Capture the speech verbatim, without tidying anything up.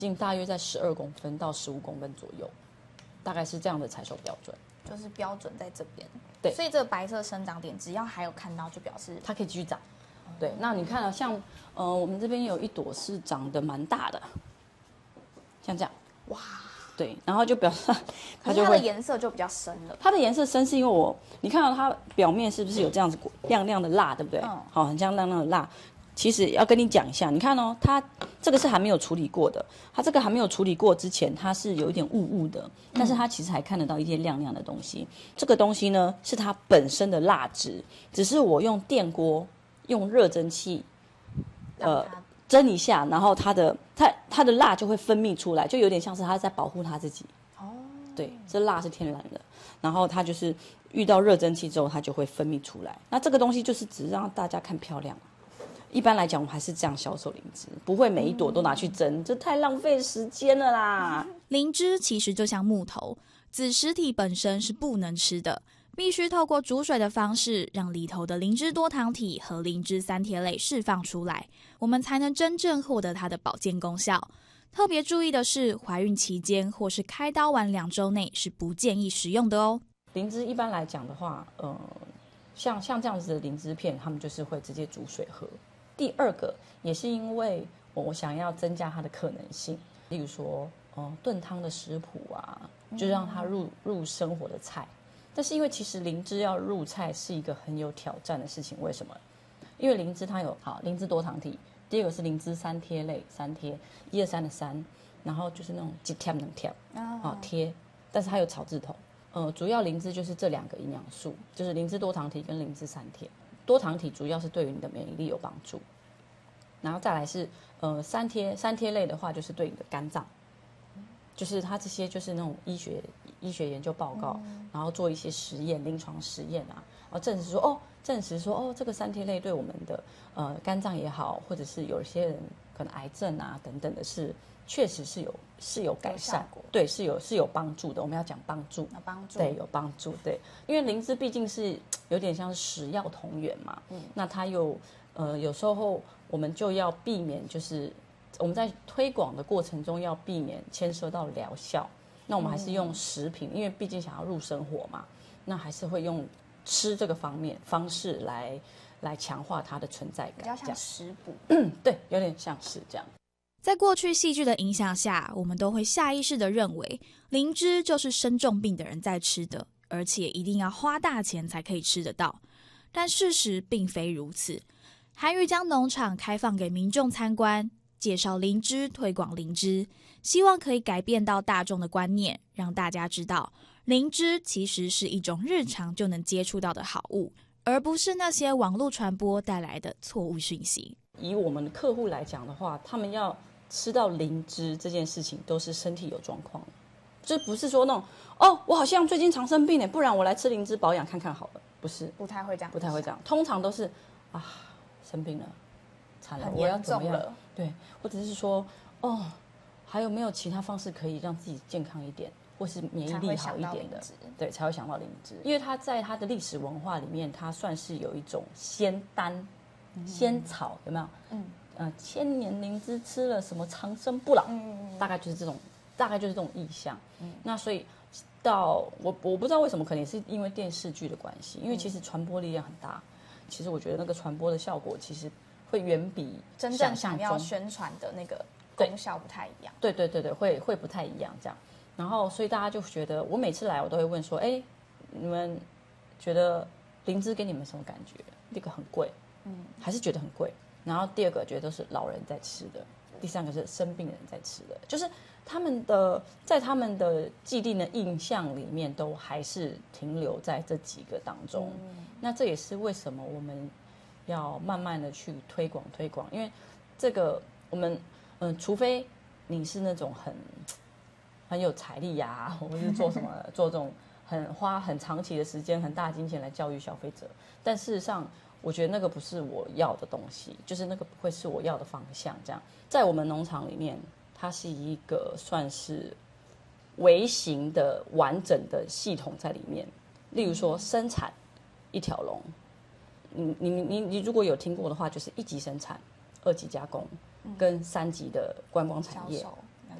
径大约在十二公分到十五公分左右，大概是这样的采收标准。 就是标准在这边。 对， 所以这个白色生长点，只要还有看到，就表示它可以继续长。对，那你看啊，像呃，我们这边有一朵是长得蛮大的，像这样， 哇， 对，然后就表示它就它的颜色就比较深了。 它的颜色深是因为我，你看到它表面是不是有这样子亮亮的蜡，对不对？嗯，好，很像亮亮的蜡。其实要跟你讲一下，你看哦，它这个是还没有处理过的，它这个还没有处理过之前，它是有一点雾雾的，但是它其实还看得到一些亮亮的东西。这个东西呢，是它本身的蜡质，只是我用电锅用热蒸汽，呃，蒸一下，然后它的它它的蜡就会分泌出来，就有点像是它在保护它自己。哦，对，这蜡是天然的，然后它就是遇到热蒸汽之后，它就会分泌出来。那这个东西就是只是让大家看漂亮。一般来讲，我们还是这样销售灵芝，不会每一朵都拿去蒸，嗯、这太浪费时间了啦。 灵芝其实就像木头，子实体本身是不能吃的，必须透过煮水的方式，让里头的灵芝多糖体和灵芝三萜类释放出来，我们才能真正获得它的保健功效。特别注意的是，怀孕期间或是开刀完两周内是不建议食用的哦。 灵芝一般来讲的话，呃，像像这样子的灵芝片，他们就是会直接煮水喝。第二个也是因为我想要增加它的可能性，例如说，呃，炖汤的食谱啊，就让它入入生活的菜。但是因为其实灵芝要入菜是一个很有挑战的事情，为什么？因为灵芝它有好灵芝多糖体，第二个是灵芝三萜类，三萜一二三的三，然后就是那种几贴能贴啊贴，但是它有草字头。呃，主要灵芝就是这两个营养素，就是灵芝多糖体跟灵芝三萜。多糖体主要是对于你的免疫力有帮助，然后再来是呃三萜三萜类的话，就是对你的肝脏，就是它这些就是那种医学医学研究报告，嗯、然后做一些实验临床实验啊，然后证实说哦证实说哦这个三萜类对我们的呃肝脏也好，或者是有一些人可能癌症啊等等的是确实是有是有改善，对，是有是有帮助的。我们要讲帮助， 有帮助， 对，有帮助，对，因为灵芝毕竟是有点像是食药同源嘛，嗯，那它又呃有时候我们就要避免，就是我们在推广的过程中要避免牵涉到疗效，那我们还是用食品，嗯、因为毕竟想要入生活嘛，那还是会用吃这个方面方式来来强化它的存在感， 比较像食补， 对，有点像是这样。 在过去戏剧的影响下，我们都会下意识地认为灵芝就是生重病的人在吃的，而且一定要花大钱才可以吃得到。但事实并非如此。韩愈将农场开放给民众参观，介绍灵芝，推广灵芝，希望可以改变到大众的观念，让大家知道灵芝其实是一种日常就能接触到的好物，而不是那些网络传播带来的错误讯息。 以我们的客户来讲的话，他们要吃到灵芝这件事情都是身体有状况，就不是说那种哦，我好像最近常生病呢，不然我来吃灵芝保养看看好了，不是， 不太会这样， 不太会这样，通常都是啊生病了，惨了，我要怎么样？对，或者是说哦，还有没有其他方式可以让自己健康一点，或是免疫力好一点的？对，才会想到灵芝，因为它在它的历史文化里面，它算是有一种仙丹、嗯、仙草，有没有？嗯。呃，千年灵芝吃了什么长生不老，嗯、大概就是这种，大概就是这种意象。嗯、那所以到我我不知道为什么，可能也是因为电视剧的关系，因为其实传播力量很大。其实我觉得那个传播的效果，其实会远比真正想要宣传的那个功效不太一样。 对对对对，会会不太一样这样。然后所以大家就觉得，我每次来我都会问说，哎，你们觉得灵芝给你们什么感觉？这个很贵，嗯，还是觉得很贵。然后第二个觉得都是老人在吃的，第三个是生病人在吃的，就是他们的在他们的既定的印象里面，都还是停留在这几个当中。嗯、那这也是为什么我们要慢慢的去推广推广，因为这个我们嗯、呃，除非你是那种很很有财力呀、啊，或者是做什么做这种很花很长期的时间、很大金钱来教育消费者，但事实上。我觉得那个不是我要的东西，就是那个不会是我要的方向。这样，在我们农场里面，它是一个算是微型的完整的系统在里面。例如说，生产一条龙，你你你你如果有听过的话，就是一级生产、二级加工跟三级的观光产业。